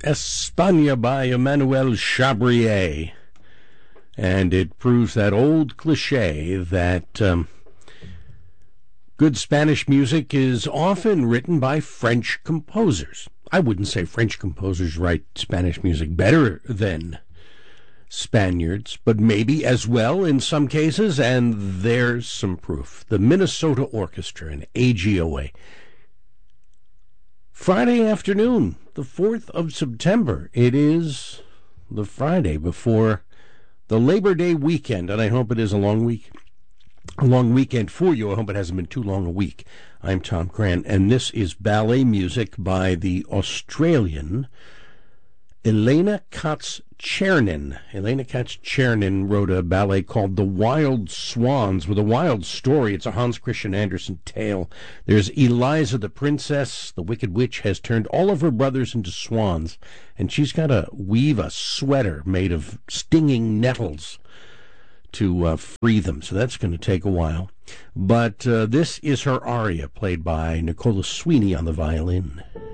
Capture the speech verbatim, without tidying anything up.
Espagne by Emmanuel Chabrier. And it proves that old cliche that um, good Spanish music is often written by French composers. I wouldn't say French composers write Spanish music better than Spaniards, but maybe as well in some cases, and there's some proof. The Minnesota Orchestra and A G O A. Friday afternoon, the fourth of September. It is the Friday before the Labor Day weekend, and I hope it is a long week. A long weekend for you. I hope it hasn't been too long a week. I'm Tom Cran, and this is ballet music by the Australian Elena Katz-Chernin. Elena Katz-Chernin wrote a ballet called The Wild Swans, with a wild story. It's a Hans Christian Andersen tale. There's Eliza the princess. The Wicked Witch has turned all of her brothers into swans, and she's got to weave a sweater made of stinging nettles to uh, free them. So that's going to take a while. But uh, this is her aria, played by Nicola Sweeney on the violin.